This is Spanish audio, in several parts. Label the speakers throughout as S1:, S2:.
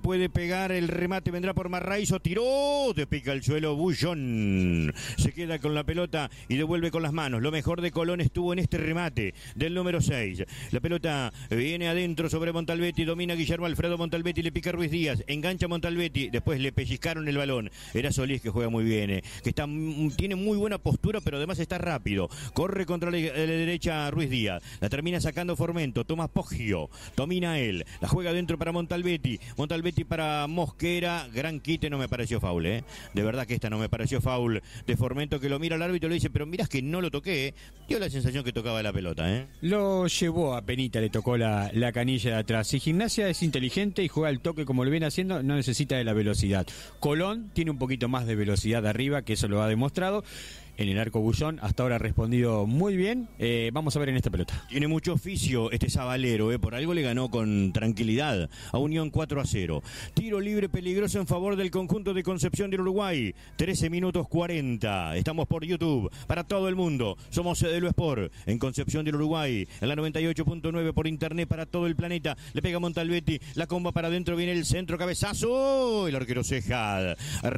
S1: puede pegar el remate, vendrá por Marraizo, tiró, te pica el suelo Bullón, se queda con la pelota y devuelve con las manos. Lo mejor de Colón estuvo en este remate del número 6. La pelota viene adentro sobre Montalbetti, domina Guillermo Alfredo Montalbetti, le pica Ruiz Díaz, engancha Montalbetti, después le pellizcaron el balón. Era Solís, que juega muy bien, que tiene muy buena postura, pero además está rápido. Corre contra la derecha Ruiz Díaz, la termina sacando Formento, toma Poggio, domina él, la juega dentro para Montalbetti para Mosquera, gran quite, no me pareció foul, de verdad que esta no me pareció foul de Formento, que lo mira al árbitro y le dice, pero mirás que no lo toqué, dio la sensación que tocaba la pelota,
S2: Lo llevó a penita, le tocó la canilla de atrás. Y Gimnasia es inteligente y juega el toque como lo viene haciendo, no necesita de la velocidad. Colón tiene un poquito más de velocidad arriba, que eso lo ha demostrado. En el arco Bullón hasta ahora ha respondido muy bien. Vamos a ver en esta pelota.
S1: Tiene mucho oficio este Sabalero, por algo le ganó con tranquilidad a Unión 4-0. Tiro libre peligroso en favor del conjunto de Concepción del Uruguay. 13 minutos 40. Estamos por YouTube para todo el mundo. Somos Cedelo Sport en Concepción del Uruguay. En la 98.9 por internet para todo el planeta. Le pega Montalbetti, la comba para adentro, viene el centro, cabezazo. El arquero Ceja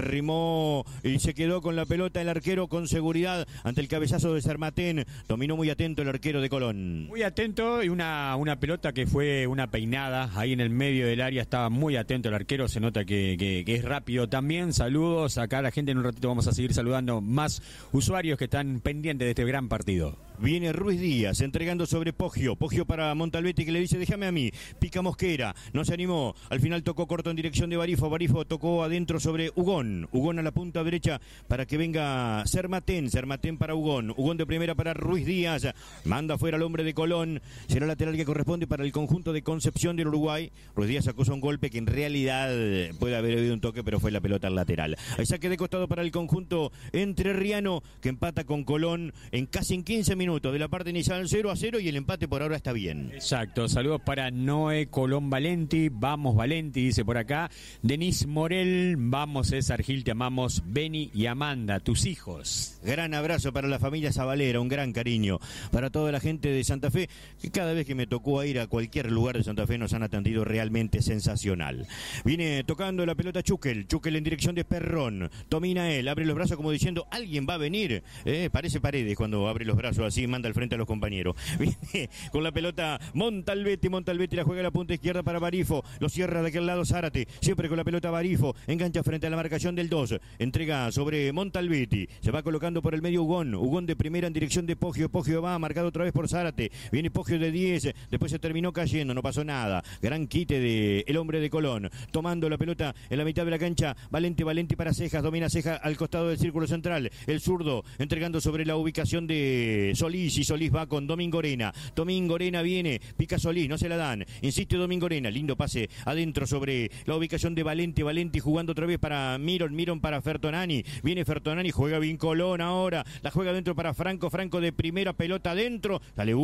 S1: arrimó y se quedó con la pelota el arquero con seguridad ante el cabezazo de Sermatén. Dominó muy atento el arquero de Colón.
S2: Muy atento, y una pelota que fue una peinada ahí en el medio del área. Estaba muy atento el arquero, se nota que es rápido también. Saludos acá a la gente, en un ratito vamos a seguir saludando más usuarios que están pendientes de este gran partido.
S1: Viene Ruiz Díaz entregando sobre Poggio para Montalbetti, que le dice déjame a mí, pica Mosquera, no se animó, al final tocó corto en dirección de Barifo tocó adentro sobre Hugón a la punta derecha para que venga Sermatén para Hugón de primera para Ruiz Díaz, manda fuera al hombre de Colón, será lateral que corresponde para el conjunto de Concepción del Uruguay. Ruiz Díaz acusa un golpe que en realidad puede haber habido un toque, pero fue la pelota al lateral. Hay saque de costado para el conjunto entrerriano, que empata con Colón en casi 15 minutos de la parte inicial, 0-0, y el empate por ahora está bien.
S2: Exacto, saludos para Noé Colón Valenti, vamos Valenti, dice por acá. Denis Morel, vamos César Gil, te amamos. Beni y Amanda, tus hijos.
S1: Gran abrazo para la familia Zabalera, un gran cariño para toda la gente de Santa Fe, que cada vez que me tocó ir a cualquier lugar de Santa Fe nos han atendido realmente sensacional. Viene tocando la pelota Chuquel en dirección de Perrón, domina él, abre los brazos como diciendo alguien va a venir, parece Paredes cuando abre los brazos así, manda al frente a los compañeros. Viene con la pelota Montalbetti la juega a la punta izquierda para Barifo, lo cierra de aquel lado Zárate, siempre con la pelota Barifo, engancha frente a la marcación del 2, entrega sobre Montalbetti, se va colocando por el medio Hugón de primera en dirección de Poggio va marcado otra vez por Zárate, viene Poggio de 10, después se terminó cayendo, no pasó nada, gran quite de el hombre de Colón, tomando la pelota en la mitad de la cancha, Valenti para Cejas, domina Cejas al costado del círculo central, el zurdo entregando sobre la ubicación de Solís, y Solís va con Domingorena viene, pica Solís, no se la dan, insiste Domingorena, lindo pase adentro sobre la ubicación de Valenti jugando otra vez para Miron para Fertonani, viene Fertonani, juega bien Colón ahora, la juega dentro para Franco de primera, pelota adentro, sale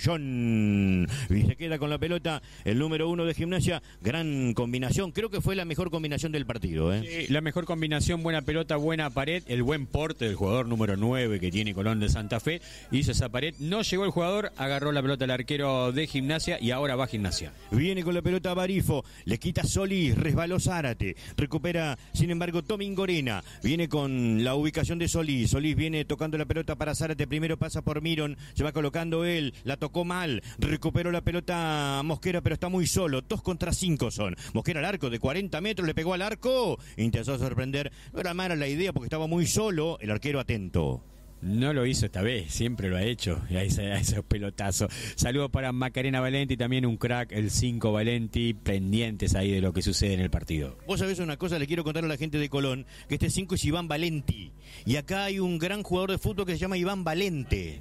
S1: Bullón y se queda con la pelota el número 1 de Gimnasia. Gran combinación, creo que fue la mejor combinación del partido,
S2: Sí, la mejor combinación, buena pelota, buena pared, el buen porte del jugador número 9 que tiene Colón de Santa Fe, hizo esa pared, no llegó el jugador, agarró la pelota el arquero de Gimnasia y ahora va Gimnasia.
S1: Viene con la pelota Barifo, le quita Solís, resbaló Zárate, recupera sin embargo Domingorena, viene con la ubicación de Solís viene tocando la pelota para Zárate, primero pasa por Miron, se va colocando él, la tocó mal, recuperó la pelota Mosquera, pero está muy solo, 2 contra 5 son, Mosquera al arco de 40 metros, le pegó al arco, intentó sorprender, no era mala la idea porque estaba muy solo, el arquero atento.
S2: No lo hizo esta vez, siempre lo ha hecho, a esos pelotazos. Saludos para Macarena Valenti, también un crack, el 5 Valenti, pendientes ahí de lo que sucede en el partido.
S1: Vos sabés una cosa, le quiero contar a la gente de Colón, que este 5 es Iván Valenti, y acá hay un gran jugador de fútbol que se llama Iván Valente,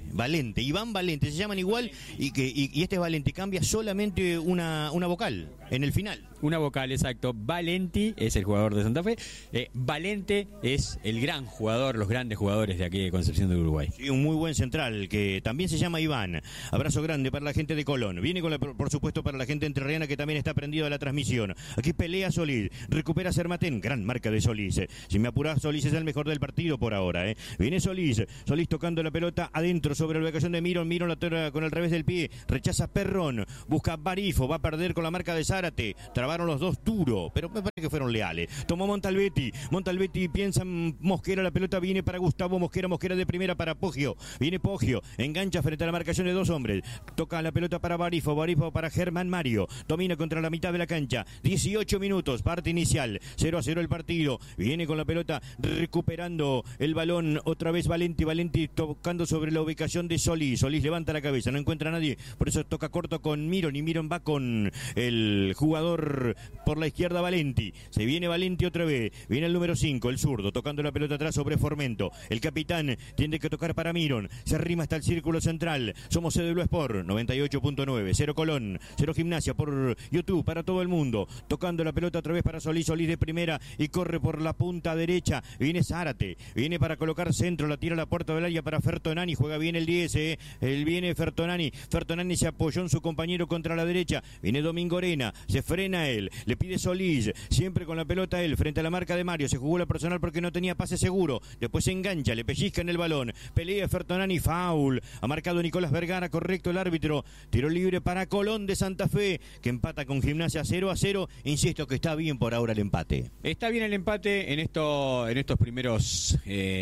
S1: se llaman igual, y este es Valenti, cambia solamente una vocal en el final.
S2: Una vocal, exacto. Valenti es el jugador de Santa Fe, Valente es el gran jugador, los grandes jugadores de aquí de Concepción de Uruguay.
S1: Sí, un muy buen central, que también se llama Iván. Abrazo grande para la gente de Colón. Viene por supuesto para la gente entrerriana, que también está prendido a la transmisión. Aquí pelea Solís, recupera Sermatén, gran marca de Solís. Si me apurás, Solís es el mejor del partido por ahora. Viene Solís tocando la pelota adentro sobre la ubicación de Miron. Miron la tora con el revés del pie, rechaza Perrón, busca Barifo, va a perder con la marca de Zárate. Trabaron los dos duro, pero me parece que fueron leales. Tomó Montalbetti piensa en Mosquera, la pelota viene para Gustavo Mosquera de primera para Poggio. Viene Poggio, engancha frente a la marcación de dos hombres. Toca la pelota para Barifo para Germán Mario. Domina contra la mitad de la cancha. 18 minutos, parte inicial. 0-0 el partido. Viene con la pelota recuperando el balón. Otra vez Valenti tocando sobre la ubicación de Solís. Solís levanta la cabeza, no encuentra a nadie. Por eso toca corto con Miron, y Miron va con el jugador por la izquierda, Valenti. Se viene Valenti otra vez. Viene el número 5, el zurdo, tocando la pelota atrás sobre Formento. El capitán tiene que tocar para Miron. Se arrima hasta el círculo central. Somos CDU Sport 98.9. 0 Colón, 0 Gimnasia por YouTube para todo el mundo. Tocando la pelota otra vez para Solís. Solís de primera y corre por la punta derecha. Viene Zárate. Viene para colocar centro. La tira a la puerta del área para Fertonani. Juega bien el 10. Viene Fertonani. Fertonani se apoyó en su compañero contra la derecha. Viene Domingorena. Se frena él. Le pide Solís. Siempre con la pelota él frente a la marca de Mario. Se jugó la personal porque no tenía pase seguro. Después se engancha. Le pellizca en el balón. Pelea Fertonani. Foul. Ha marcado Nicolás Vergara. Correcto el árbitro. Tiro libre para Colón de Santa Fe, que empata con Gimnasia 0-0. Insisto que está bien por ahora el empate.
S2: Está bien el empate en estos primeros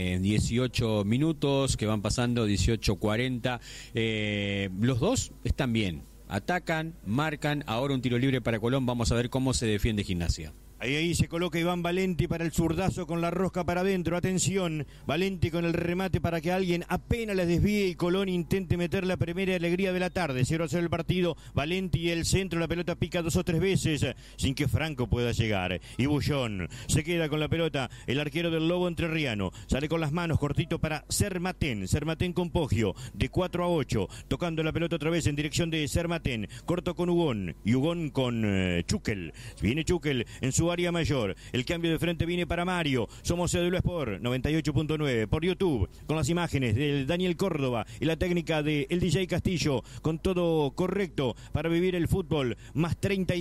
S2: 18 minutos que van pasando, 18:40. Los dos están bien. Atacan, marcan. Ahora un tiro libre para Colón. Vamos a ver cómo se defiende Gimnasia.
S1: Ahí se coloca Iván Valenti para el zurdazo con la rosca para adentro. Atención, Valenti con el remate para que alguien apenas les desvíe y Colón intente meter la primera alegría de la tarde. 0-0 el partido. Valenti el centro, la pelota pica 2 o 3 veces sin que Franco pueda llegar. Y Bullón se queda con la pelota. El arquero del Lobo entrerriano sale con las manos cortito para Sermatén. Sermatén con Poggio de 4-8. Tocando la pelota otra vez en dirección de Sermatén. Corto con Hugón y Hugón con Chukel. Viene Chukel en su área mayor. El cambio de frente viene para Mario. Somos CDU Sport 98.9 por YouTube, con las imágenes del Daniel Córdoba y la técnica de el DJ Castillo, con todo correcto para vivir el fútbol. Más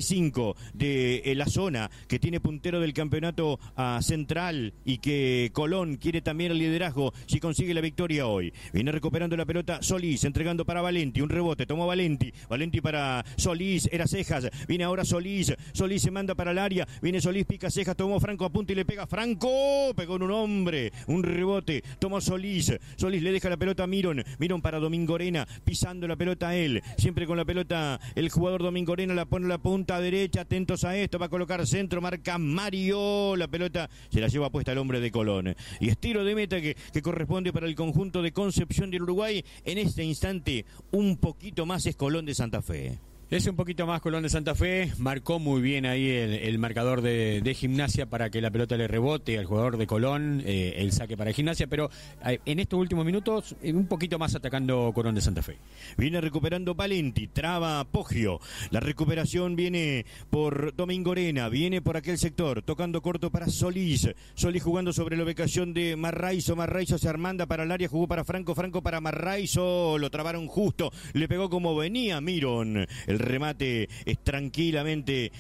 S1: 35 de la zona que tiene puntero del campeonato central, y que Colón quiere también el liderazgo si consigue la victoria hoy. Viene recuperando la pelota Solís, entregando para Valenti, un rebote, tomó Valenti para Solís, era Cejas, viene ahora Solís se manda para el área, viene Solís, pica Cejas, tomó Franco, apunta y le pega Franco, pegó en un hombre, un rebote, tomó Solís le deja la pelota a Miron para Domingorena, pisando la pelota a él, siempre con la pelota el jugador Domingorena, la pone a la punta derecha, atentos a esto, va a colocar centro, marca Mario, la pelota se la lleva puesta el hombre de Colón, y es tiro de meta que corresponde para el conjunto de Concepción del Uruguay. En este instante un poquito más es Colón de Santa Fe.
S2: Es un poquito más Colón de Santa Fe, marcó muy bien ahí el marcador de Gimnasia para que la pelota le rebote al jugador de Colón, el saque para Gimnasia, pero en estos últimos minutos un poquito más atacando Colón de Santa Fe.
S1: Viene recuperando Valenti, traba Poggio, la recuperación viene por Domingorena, viene por aquel sector, tocando corto para Solís jugando sobre la ubicación de Marraizo se armanda para el área, jugó para Franco para Marraizo, lo trabaron justo, le pegó como venía Miron. El remate es tranquilamente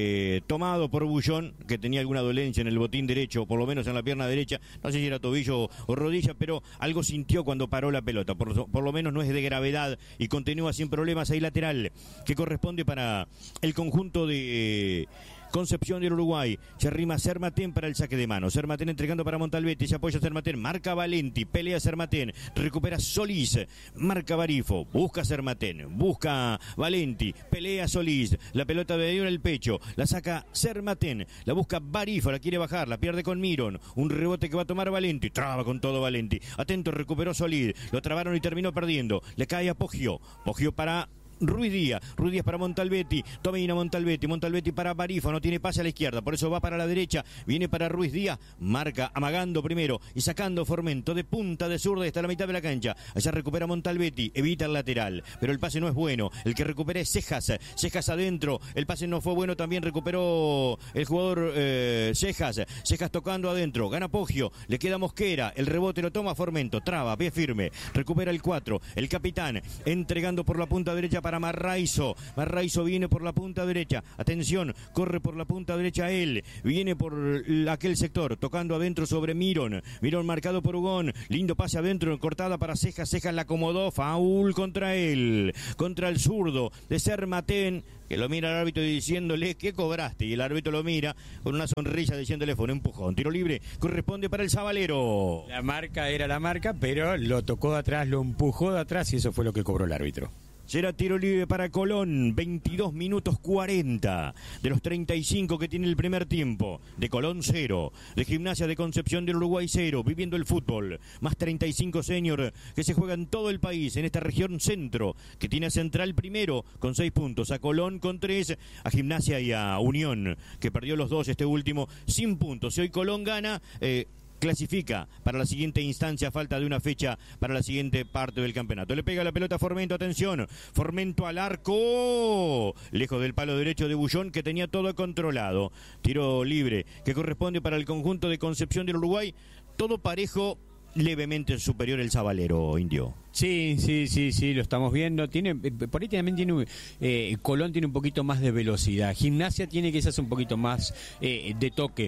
S1: tomado por Bullón, que tenía alguna dolencia en el botín derecho, por lo menos en la pierna derecha, no sé si era tobillo o rodilla, pero algo sintió cuando paró la pelota, por lo menos no es de gravedad y continúa sin problemas ahí lateral, que corresponde para el conjunto de Concepción del Uruguay. Se arrima Sermatén para el saque de mano. Sermatén entregando para Montalbetti. Se apoya Sermatén. Marca Valenti. Pelea Sermatén. Recupera Solís. Marca Barifo. Busca Sermatén. Busca Valenti. Pelea Solís. La pelota de en el pecho. La saca Sermatén. La busca Barifo. La quiere bajar. La pierde con Miron. Un rebote que va a tomar Valenti. Traba con todo Valenti. Atento, recuperó Solís. Lo trabaron y terminó perdiendo. Le cae a Poggio. Poggio para Ruiz Díaz para Montalbetti, domina Montalbetti para Barifo, no tiene pase a la izquierda, por eso va para la derecha, viene para Ruiz Díaz, marca amagando primero y sacando Formento de punta de zurda hasta la mitad de la cancha, allá recupera Montalbetti, evita el lateral, pero el pase no es bueno, el que recupera es Cejas adentro, el pase no fue bueno, también recuperó el jugador Cejas tocando adentro, gana Poggio, le queda Mosquera, el rebote lo toma Formento, traba, pie firme, recupera el 4, el capitán, entregando por la punta derecha para Marraiso viene por la punta derecha, atención, corre por la punta derecha él, viene por aquel sector, tocando adentro sobre Miron marcado por Ugón, lindo pase adentro, cortada para Cejas la acomodó, faul contra él, contra el zurdo de Sermatén, que lo mira al árbitro diciéndole ¿qué cobraste? Y el árbitro lo mira con una sonrisa diciéndole fue un empujón, tiro libre, corresponde para el Sabalero.
S2: La marca era la marca, pero lo tocó de atrás, lo empujó de atrás y eso fue lo que cobró el árbitro.
S1: Será tiro libre para Colón, 22 minutos 40 de los 35 que tiene el primer tiempo. De Colón 0, de Gimnasia de Concepción del Uruguay 0, viviendo el fútbol. Más 35 senior que se juega en todo el país, en esta región centro, que tiene a Central primero con 6 puntos, a Colón con 3, a Gimnasia y a Unión, que perdió los dos, este último, sin puntos. Si hoy Colón gana... clasifica para la siguiente instancia, falta de una fecha para la siguiente parte del campeonato. Le pega la pelota a Formento, atención, Formento al arco, lejos del palo derecho de Bullón que tenía todo controlado. Tiro libre que corresponde para el conjunto de Concepción del Uruguay, todo parejo, levemente superior el Sabalero, Indio.
S2: Sí, lo estamos viendo. Por ahí también tiene Colón tiene un poquito más de velocidad. Gimnasia tiene quizás un poquito más de toque,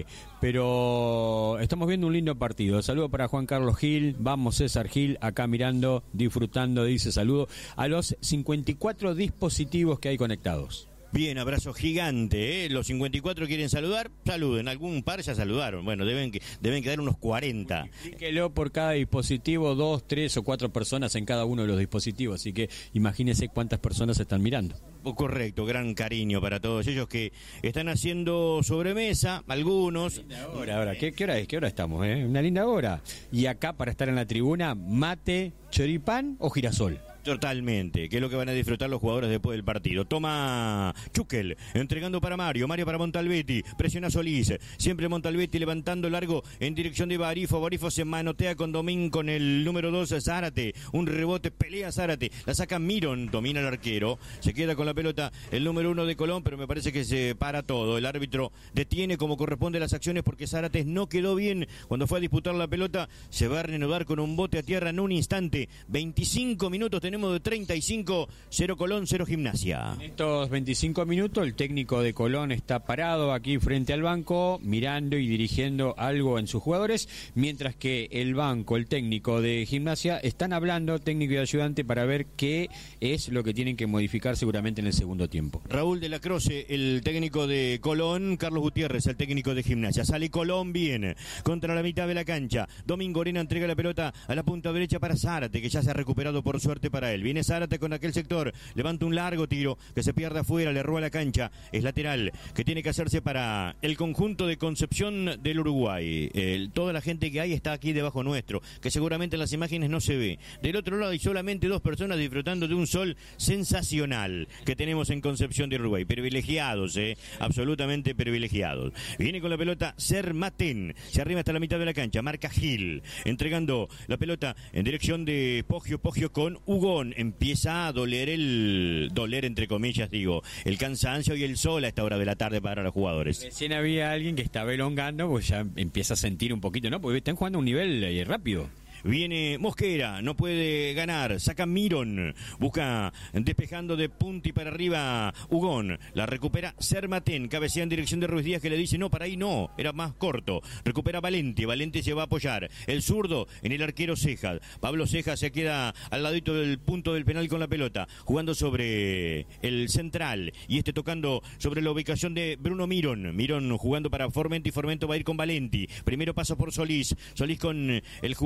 S2: pero estamos viendo un lindo partido. Saludo para Juan Carlos Gil, vamos César Gil, acá mirando, disfrutando, dice saludo a los 54 dispositivos que hay conectados.
S1: Bien, abrazo gigante, ¿eh? Los 54 quieren saludar, saluden. Algún par ya saludaron. Bueno, deben quedar unos 40.
S2: Multiplíquelo por cada dispositivo, 2, 3 o 4 personas en cada uno de los dispositivos. Así que imagínense cuántas personas están mirando.
S1: Correcto, gran cariño para todos ellos que están haciendo sobremesa, algunos.
S2: Ahora, ¿qué hora es? ¿Qué hora estamos? Una linda hora. Y acá para estar en la tribuna, mate, choripán o girasol.
S1: Totalmente, que es lo que van a disfrutar los jugadores después del partido. Toma Chukel, entregando para Mario para Montalbetti, presiona Solís, siempre Montalbetti levantando largo en dirección de Barifo se manotea con Domín, con el número 2 Zárate, un rebote, pelea Zárate, la saca Miron, domina el arquero, se queda con la pelota el número 1 de Colón, pero me parece que se para todo, el árbitro detiene como corresponde las acciones porque Zárate no quedó bien cuando fue a disputar la pelota, se va a reanudar con un bote a tierra en un instante, 25 minutos tenemos de 35, 0 Colón, 0 Gimnasia.
S2: En estos 25 minutos el técnico de Colón está parado aquí frente al banco, mirando y dirigiendo algo en sus jugadores, mientras que el banco, el técnico de Gimnasia, están hablando, técnico y ayudante, para ver qué es lo que tienen que modificar seguramente en el segundo tiempo.
S1: Raúl de la Croce, el técnico de Colón, Carlos Gutiérrez, el técnico de Gimnasia. Sale Colón bien, contra la mitad de la cancha. Domingo Arena entrega la pelota a la punta derecha para Zárate, que ya se ha recuperado por suerte para él. Viene Zárate con aquel sector, levanta un largo tiro que se pierde afuera, le roba la cancha, es lateral, que tiene que hacerse para el conjunto de Concepción del Uruguay. Toda la gente que hay está aquí debajo nuestro, que seguramente en las imágenes no se ve. Del otro lado hay solamente 2 personas disfrutando de un sol sensacional que tenemos en Concepción del Uruguay. Privilegiados, absolutamente privilegiados. Viene con la pelota Sermatén, se arriba hasta la mitad de la cancha, marca Gil, entregando la pelota en dirección de Poggio con Ugón. Empieza a doler entre comillas digo, el cansancio y el sol a esta hora de la tarde para los jugadores.
S2: Recién había alguien que estaba elongando, pues ya empieza a sentir un poquito, ¿no? Porque están jugando a un nivel rápido.
S1: Viene Mosquera, no puede ganar, saca Miron, busca despejando de punta y para arriba Ugón, la recupera Sermatén, cabecea en dirección de Ruiz Díaz que le dice no, para ahí no, era más corto, recupera Valente se va a apoyar, el zurdo en el arquero Cejas, Pablo Cejas se queda al ladito del punto del penal con la pelota, jugando sobre el central y tocando sobre la ubicación de Bruno Miron jugando para Formento y Formento va a ir con Valenti, primero pasa por Solís con el jugador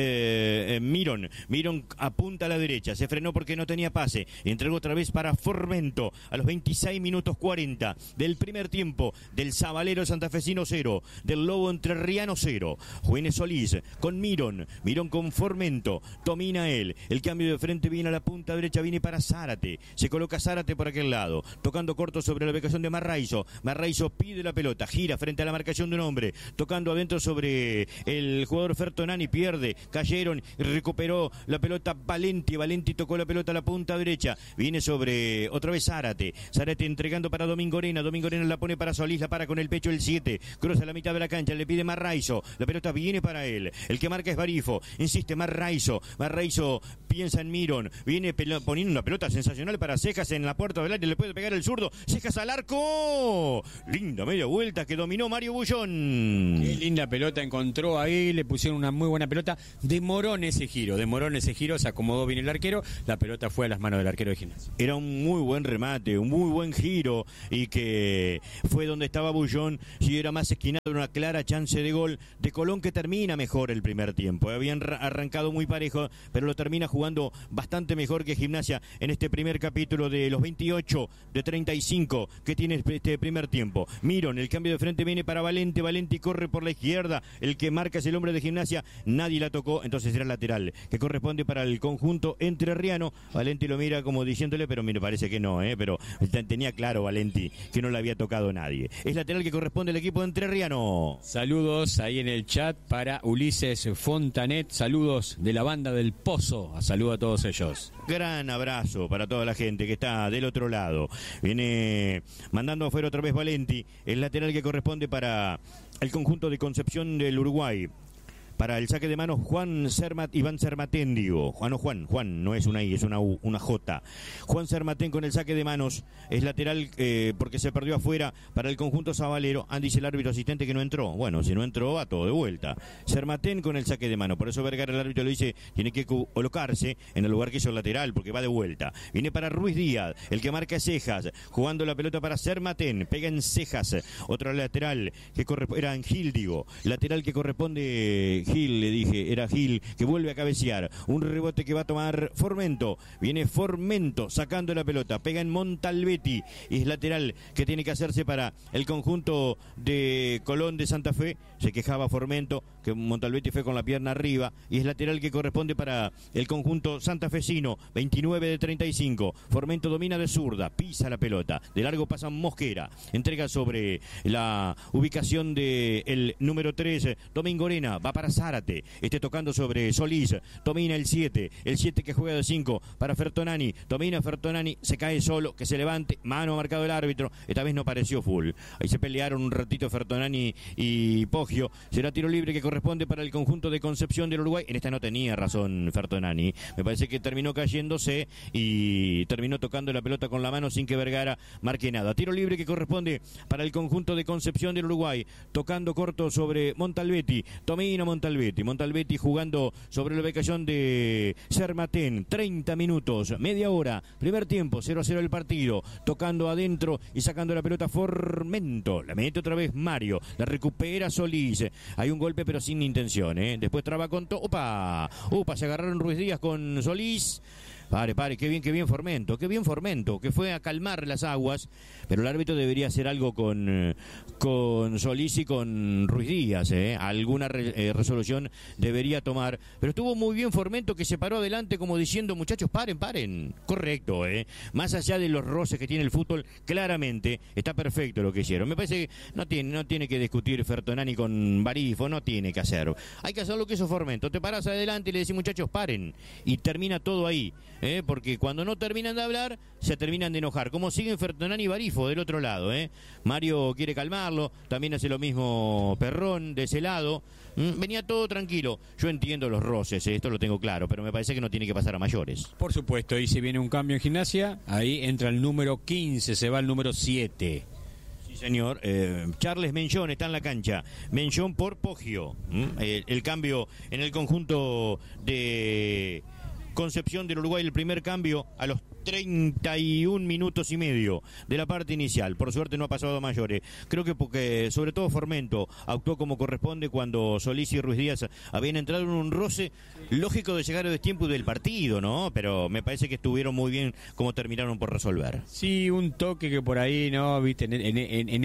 S1: Mirón. Mirón apunta a la derecha, se frenó porque no tenía pase, entregó otra vez para Formento a los 26 minutos 40 del primer tiempo del Sabalero santafesino 0, del Lobo entrerriano 0. Juene Solís con Mirón, Mirón con Formento, domina él, el cambio de frente viene a la punta derecha, viene para Zárate, se coloca Zárate por aquel lado, tocando corto sobre la ubicación de Marraiso, Marraiso pide la pelota, gira frente a la marcación de un hombre, tocando adentro sobre el jugador Fertonani, pierde, cayeron, recuperó la pelota Valenti, Valenti tocó la pelota a la punta derecha, viene sobre otra vez Zárate, Zárate entregando para Domingo Arena, Domingo Arena la pone para Solís, la para con el pecho el 7, cruza la mitad de la cancha, le pide Marraiso, la pelota viene para él, el que marca es Barifo, insiste Marraiso, Marraiso piensa en Mirón, viene poniendo una pelota sensacional para Cejas en la puerta del área, le puede pegar el zurdo, Cejas al arco, linda media vuelta que dominó Mario Bullón.
S2: Qué linda pelota encontró ahí, le pusieron una muy buena pelota, demoró en ese giro, se acomodó bien el arquero, la pelota fue a las manos del arquero de Gimnasia.
S1: Era un muy buen remate, un muy buen giro y que fue donde estaba Bullón, si era más esquinado, una clara chance de gol de Colón que termina mejor el primer tiempo. Habían arrancado muy parejo, pero lo termina jugando bastante mejor que Gimnasia en este primer capítulo de los 28 de 35 que tiene este primer tiempo. Mirón, el cambio de frente viene para Valenti, Valenti corre por la izquierda, el que marca es el hombre de Gimnasia, nadie la tocó, entonces era lateral, que corresponde para el conjunto entrerriano. Valenti lo mira como diciéndole, pero me parece que no, pero tenía claro Valenti que no le había tocado nadie. Es lateral que corresponde al equipo entrerriano.
S2: Saludos ahí en el chat para Ulises Fontanet, saludos de la banda del Pozo, saludo a todos ellos.
S1: Gran abrazo para toda la gente que está del otro lado. Viene mandando afuera otra vez Valenti, el lateral que corresponde para el conjunto de Concepción del Uruguay. Para el saque de manos, Iván Sermatén, digo. Juan, no es una I, es una U, una J. Juan Sermatén con el saque de manos, es lateral porque se perdió afuera para el conjunto sabalero. Dice el árbitro asistente que no entró. Bueno, si no entró, va todo de vuelta. Sermatén con el saque de mano, por eso Vergara, el árbitro, le dice, tiene que colocarse en el lugar que hizo el lateral, porque va de vuelta. Viene para Ruiz Díaz, el que marca Cejas, jugando la pelota para Sermatén, pega en Cejas. Otro lateral que era en Gil, digo. Lateral que corresponde Gil, le dije, era Gil, que vuelve a cabecear, un rebote que va a tomar Formento, viene Formento sacando la pelota, pega en Montalbetti, y es lateral que tiene que hacerse para el conjunto de Colón de Santa Fe. Se quejaba Formento, que Montalbetti fue con la pierna arriba, y es lateral que corresponde para el conjunto santafesino, 29 de 35, Formento domina de zurda, pisa la pelota, de largo pasa Mosquera, entrega sobre la ubicación del número 3, Domingo Arena, va para Zárate, tocando sobre Solís, domina el 7 que juega de 5 para Fertonani, domina Fertonani, se cae solo, que se levante, mano ha marcado el árbitro, esta vez no pareció full, ahí se pelearon un ratito Fertonani y Poggio, será tiro libre que corresponde para el conjunto de Concepción del Uruguay. En esta no tenía razón Fertonani, me parece que terminó cayéndose y terminó tocando la pelota con la mano sin que Vergara marque nada. Tiro libre que corresponde para el conjunto de Concepción del Uruguay, tocando corto sobre Montalbetti, domina Montalbetti jugando sobre la ubicación de Sermatén, 30 minutos, media hora, primer tiempo, 0-0 el partido, tocando adentro y sacando la pelota Formento, la mete otra vez Mario, la recupera Solís, hay un golpe pero sin intención, después traba con Upa, se agarraron Ruiz Díaz con Solís. Pare, qué bien Formento, que fue a calmar las aguas, pero el árbitro debería hacer algo con Solís y con Ruiz Díaz, alguna resolución debería tomar, pero estuvo muy bien Formento, que se paró adelante como diciendo, muchachos, paren, correcto, más allá de los roces que tiene el fútbol, claramente está perfecto lo que hicieron. Me parece que no tiene que discutir Fertonani con Barifo, no tiene que hacer, hay que hacer lo que hizo Formento, te paras adelante y le decís, muchachos, paren, y termina todo ahí. Porque cuando no terminan de hablar, se terminan de enojar. Como siguen Fertonani y Barifo del otro lado, Mario quiere calmarlo, también hace lo mismo Perrón de ese lado. Venía todo tranquilo. Yo entiendo los roces, esto lo tengo claro, pero me parece que no tiene que pasar a mayores.
S2: Por supuesto, y si viene un cambio en Gimnasia, ahí entra el número 15, se va el número 7.
S1: Sí, señor. Charles Menchón está en la cancha. Menchón por Poggio. El cambio en el conjunto de Concepción del Uruguay, el primer cambio a los 31 minutos y medio de la parte inicial. Por suerte no ha pasado a mayores. Creo que porque, sobre todo Formento, actuó como corresponde cuando Solís y Ruiz Díaz habían entrado en un roce lógico de llegar a destiempo del partido, ¿no? Pero me parece que estuvieron muy bien como terminaron por resolver.
S2: Sí, un toque que por ahí, ¿no? Viste, en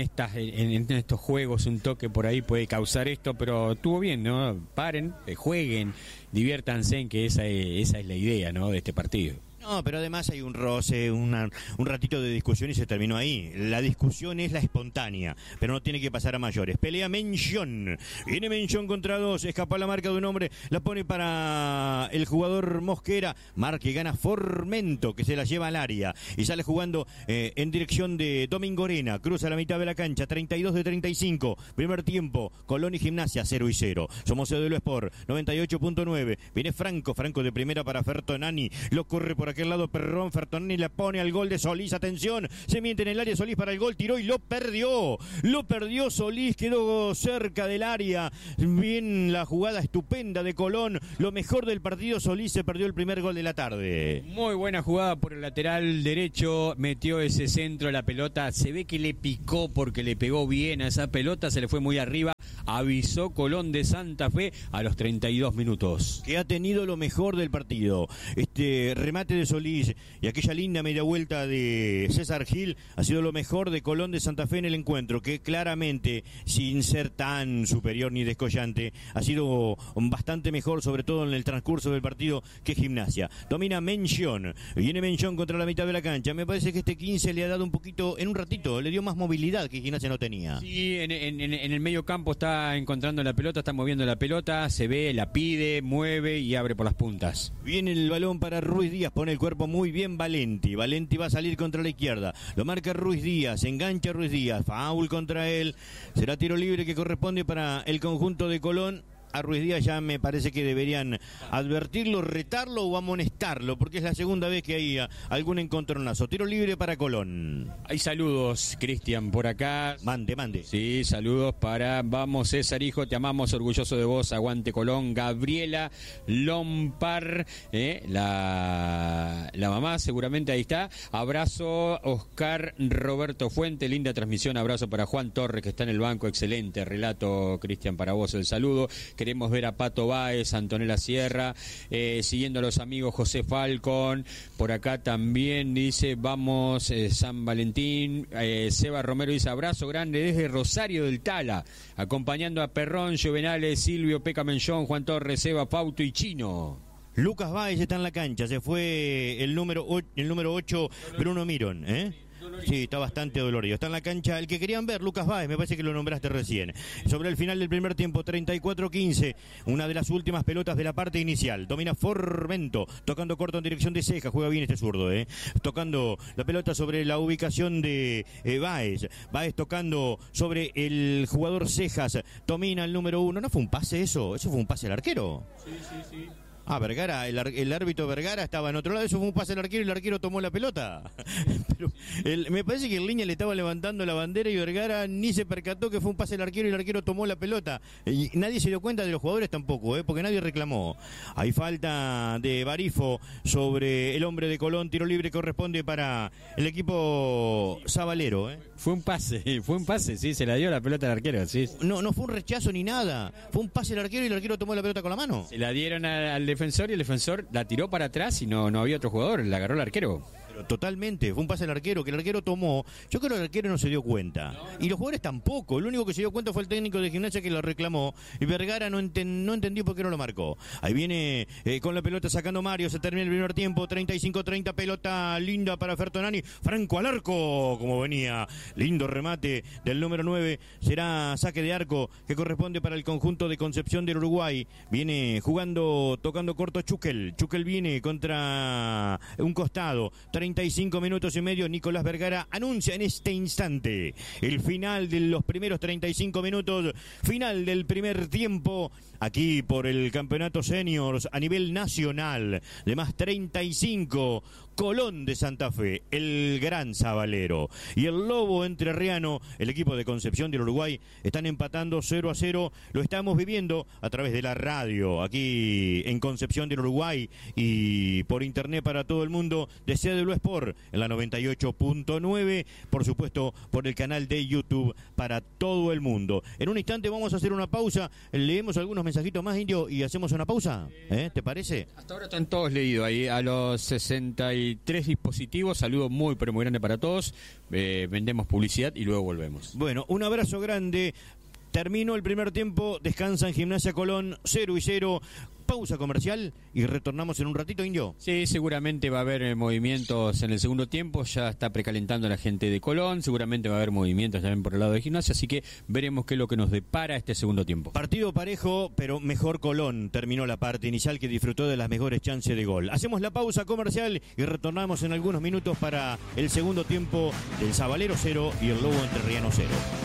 S2: estos juegos, un toque por ahí puede causar esto, pero estuvo bien, ¿no? Paren, jueguen, diviértanse, en que esa es la idea, ¿no? De este partido.
S1: No, pero además hay un roce, un ratito de discusión y se terminó ahí. La discusión es la espontánea, pero no tiene que pasar a mayores. Pelea Menchón. Viene Menchón contra dos, escapa la marca de un hombre, la pone para el jugador Mosquera. Marca y gana Formento, que se la lleva al área. Y sale jugando en dirección de Domingo Orena. Cruza la mitad de la cancha, 32 de 35. Primer tiempo, Colón y Gimnasia, 0-0. Somos Cedelo Sport, 98.9. Viene Franco de primera para Fertonani. Lo corre por aquel lado Perrón, Fertonani la pone al gol de Solís, atención, se miente en el área Solís para el gol, tiró y lo perdió Solís, quedó cerca del área, bien la jugada estupenda de Colón, lo mejor del partido, Solís se perdió el primer gol de la tarde.
S2: Muy buena jugada por el lateral derecho, metió ese centro, la pelota, se ve que le picó porque le pegó bien a esa pelota, se le fue muy arriba, avisó Colón de Santa Fe a los 32 minutos.
S1: Que ha tenido lo mejor del partido, este remate de Solís y aquella linda media vuelta de César Gil ha sido lo mejor de Colón de Santa Fe en el encuentro, que claramente, sin ser tan superior ni descollante, ha sido bastante mejor, sobre todo en el transcurso del partido, que Gimnasia. Domina Menchón, viene Menchón contra la mitad de la cancha, me parece que este 15 le ha dado un poquito, en un ratito, le dio más movilidad que Gimnasia no tenía.
S2: Sí, en el medio campo está encontrando la pelota, está moviendo la pelota, se ve, la pide, mueve y abre por las puntas.
S1: Viene el balón para Ruiz Díaz, pone el cuerpo muy bien Valenti va a salir contra la izquierda, lo marca Ruiz Díaz, engancha Ruiz Díaz, foul contra él, será tiro libre que corresponde para el conjunto de Colón. A Ruiz Díaz ya me parece que deberían advertirlo, retarlo o amonestarlo, porque es la segunda vez que hay algún encontronazo. Tiro libre para Colón.
S2: Hay saludos, Cristian, por acá.
S1: Mande.
S2: Sí, saludos para Vamos César, hijo, te amamos, orgulloso de vos, aguante Colón. Gabriela Lompar, la mamá seguramente ahí está. Abrazo, Oscar Roberto Fuente, linda transmisión, abrazo para Juan Torres que está en el banco, excelente relato, Cristian, para vos el saludo. Queremos ver a Pato Báez, Antonella Sierra, siguiendo a los amigos José Falcón, por acá también dice vamos San Valentín, Seba Romero dice abrazo grande desde Rosario del Tala, acompañando a Perrón, Juvenales, Silvio, Peca Menchón, Juan Torres, Seba, Pauto y Chino.
S1: Lucas Báez está en la cancha, se fue el número 8, Bruno Mirón, Sí, está bastante dolorido. Está en la cancha el que querían ver, Lucas Báez, me parece que lo nombraste recién. Sobre el final del primer tiempo, 34-15, una de las últimas pelotas de la parte inicial. Domina Formento, tocando corto en dirección de Ceja, juega bien este zurdo, tocando la pelota sobre la ubicación de Báez. Báez tocando sobre el jugador Cejas, domina el número 1. ¿No fue un pase eso? ¿Eso fue un pase al arquero?
S2: Sí.
S1: Ah, Vergara, el árbitro Vergara estaba en otro lado, eso fue un pase al arquero y el arquero tomó la pelota. Pero me parece que el línea le estaba levantando la bandera y Vergara ni se percató que fue un pase al arquero y el arquero tomó la pelota. Y nadie se dio cuenta, de los jugadores tampoco, porque nadie reclamó. Hay falta de Barifo sobre el hombre de Colón, tiro libre corresponde para el equipo sabalero.
S2: Fue un pase, sí, se la dio la pelota al arquero, sí.
S1: No fue un rechazo ni nada, fue un pase al arquero y el arquero tomó la pelota con la mano.
S2: Se la dieron al defensor y el defensor la tiró para atrás y no había otro jugador, la agarró el arquero.
S1: Pero totalmente, fue un pase al arquero, que el arquero tomó. Yo creo que el arquero no se dio cuenta. No. Y los jugadores tampoco. El único que se dio cuenta fue el técnico de Gimnasia que lo reclamó. Y Vergara no entendió por qué no lo marcó. Ahí viene con la pelota sacando Mario. Se termina el primer tiempo. 35-30, pelota linda para Fertonani. Franco al arco, como venía. Lindo remate del número 9. Será saque de arco que corresponde para el conjunto de Concepción del Uruguay. Viene jugando, tocando corto Chuquel. Chuquel viene contra un costado. 35 minutos y medio, Nicolás Vergara anuncia en este instante el final de los primeros 35 minutos, final del primer tiempo, aquí por el campeonato seniors a nivel nacional, de más 35, Colón de Santa Fe, el gran Sabalero, y el Lobo Entrerriano, el equipo de Concepción del Uruguay, están empatando 0-0. Lo estamos viviendo a través de la radio, aquí en Concepción del Uruguay, y por internet para todo el mundo, de CDU Sport, en la 98.9, por supuesto, por el canal de YouTube para todo el mundo. En un instante vamos a hacer una pausa, leemos algunos mensajitos más, Indio, y hacemos una pausa, ¿te parece?
S2: Hasta ahora están todos leídos ahí, a los 63 dispositivos, saludo muy pero muy grande para todos, vendemos publicidad y luego volvemos.
S1: Bueno, un abrazo grande, terminó el primer tiempo, descansa en Gimnasia Colón, 0-0, pausa comercial y retornamos en un ratito, Indio.
S2: Sí, seguramente va a haber movimientos en el segundo tiempo, ya está precalentando la gente de Colón, seguramente va a haber movimientos también por el lado de Gimnasia, así que veremos qué es lo que nos depara este segundo tiempo.
S1: Partido parejo, pero mejor Colón, terminó la parte inicial que disfrutó de las mejores chances de gol. Hacemos la pausa comercial y retornamos en algunos minutos para el segundo tiempo del Sabalero 0 y el Lobo Entrerriano 0.